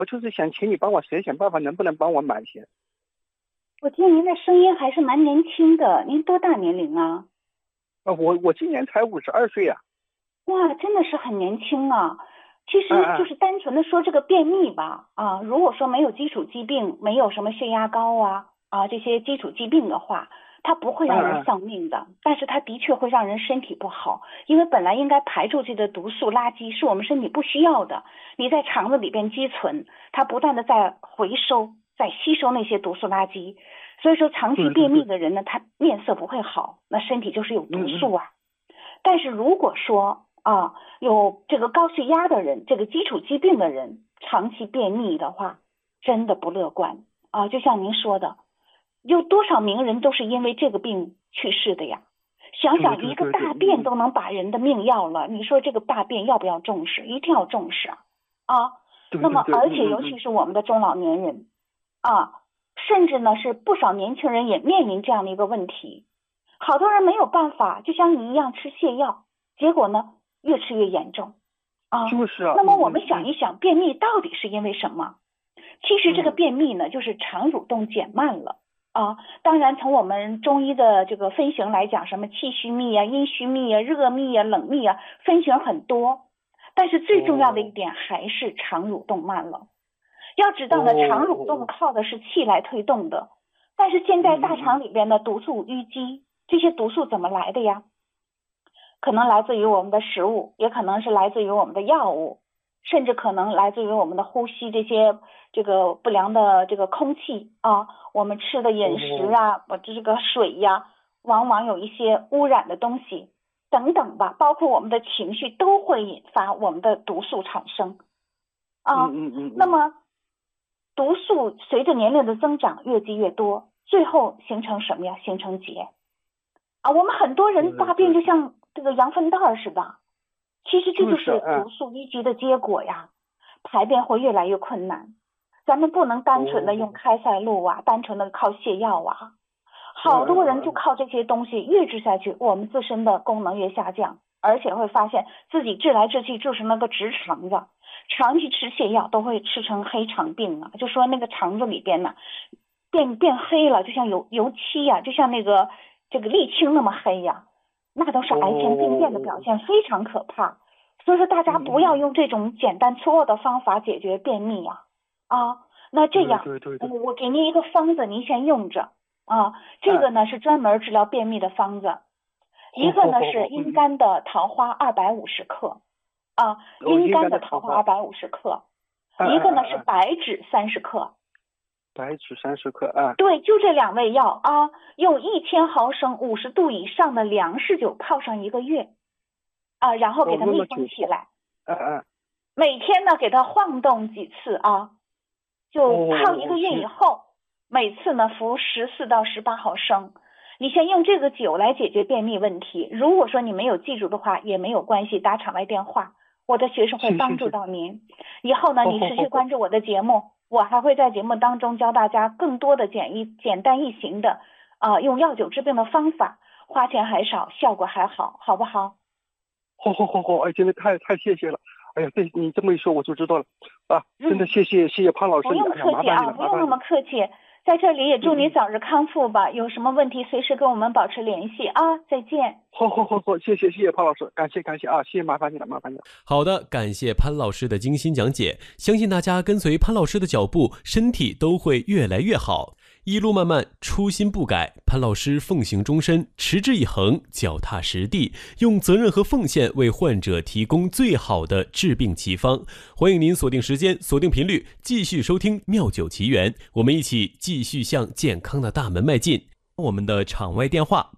我就是想请你帮我想想办法，能不能帮我买一些？ 我听您的声音还是蛮年轻的，您多大年龄啊？ 我今年才52岁呀。 哇，真的是很年轻啊。其实就是单纯的说这个便秘吧，如果说没有基础疾病，没有什么血压高这些基础疾病的话，它不会让人丧命的，但是它的确会让人身体不好，因为本来应该排出去的毒素垃圾是我们身体不需要的，你在肠子里边积存，它不断的在回收，在吸收那些毒素垃圾，所以说长期便秘的人呢，他面色不会好，那身体就是有毒素啊。但是如果说有这个高血压的人，这个基础疾病的人长期便秘的话，真的不乐观就像您说的，有多少名人都是因为这个病去世的呀。想想一个大便都能把人的命要了，你说这个大便要不要重视？一定要重视那么而且尤其是我们的中老年人甚至呢是不少年轻人也面临这样的一个问题，好多人没有办法，就像你一样吃泻药，结果呢越吃越严重就是那么我们想一想，便秘到底是因为什么？其实这个便秘呢，就是肠蠕动减慢了当然从我们中医的这个分型来讲，什么气虚秘阴虚秘热秘冷秘分型很多，但是最重要的一点还是肠蠕动慢了。要知道呢，肠蠕动靠的是气来推动的，但是现在大肠里边的毒素淤积，这些毒素怎么来的呀？可能来自于我们的食物，也可能是来自于我们的药物，甚至可能来自于我们的呼吸这个不良的这个空气我们吃的饮食这个水往往有一些污染的东西等等吧，包括我们的情绪都会引发我们的毒素产生那么毒素随着年龄的增长越积越多，最后形成什么呀？形成结我们很多人大便就像这个羊粪蛋似的，其实这就是毒素淤积的结果呀。排便会越来越困难，咱们不能单纯的用开塞露单纯的靠泻药好多人就靠这些东西越治下去，我们自身的功能越下降，而且会发现自己治来治去就是那个直肠子，长期吃泻药都会吃成黑肠病就说那个肠子里边呢变黑了，就像油漆就像这个沥青那么黑那都是癌前病变的表现，非常可怕。所以说大家不要用这种简单粗暴的方法解决便秘那这样我给您一个方子，您先用着这个呢是专门治疗便秘的方子，一个呢是阴干的桃花250克阴干的桃花250克，一个呢是白芷30克。 白芷30克对，就这2味药用1000毫升50度以上的凉式酒泡上1个月然后给它密封起来每天呢给它晃动几次就泡1个月以后每次呢服14到18毫升。你先用这个酒来解决便秘问题，如果说你没有记住的话也没有关系，打场外电话，我的学生会帮助到您。以后呢你持续关注我的节目，我还会在节目当中教大家更多的简单易行的用药酒治病的方法，花钱还少，效果还好，好不好？ 好，哎，真的太谢谢了。哎呀，你这么一说我就知道了真的谢谢潘老师。 不用客气不用那么客气，在这里也祝你早日康复吧，有什么问题随时跟我们保持联系再见。 好，谢谢潘老师，感谢谢谢，麻烦你了。 好的，感谢潘老师的精心讲解，相信大家跟随潘老师的脚步，身体都会越来越好。一路漫漫，初心不改，潘老师奉行终身，持之以恒，脚踏实地，用责任和奉献为患者提供最好的治病奇方。欢迎您锁定时间，锁定频率，继续收听妙酒奇缘，我们一起继续向健康的大门迈进。我们的场外电话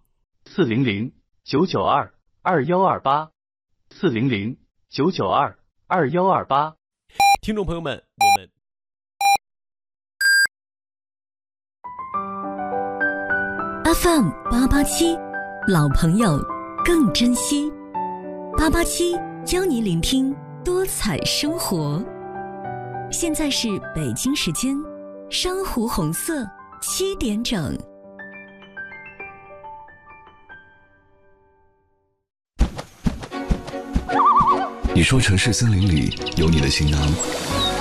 400-992-2128 400-992-2128。 听众朋友们，我们 FM 887，老朋友更珍惜。887教你聆听多彩生活。现在是北京时间珊瑚红色7点整。 你说城市森林里有你的行囊，